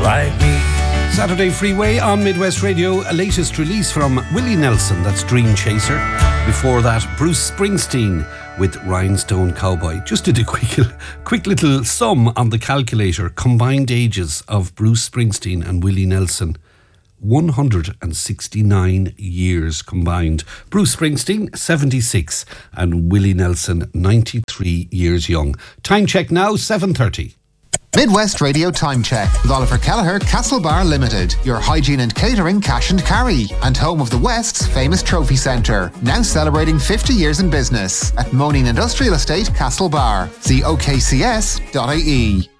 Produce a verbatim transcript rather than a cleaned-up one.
like me. Saturday Freeway on Midwest Radio, a latest release from Willie Nelson, that's Dream Chaser. Before that, Bruce Springsteen with Rhinestone Cowboy. Just did a quick, quick little sum on the calculator. Combined ages of Bruce Springsteen and Willie Nelson, one hundred sixty-nine years combined. Bruce Springsteen, seventy-six, and Willie Nelson, ninety-three years young. Time check now, seven thirty. Midwest Radio Time Check with Oliver Kelleher, Castlebar Limited, your hygiene and catering cash and carry, and home of the West's famous trophy centre, now celebrating fifty years in business at Moaning Industrial Estate, Castlebar. See o k c s dot i e.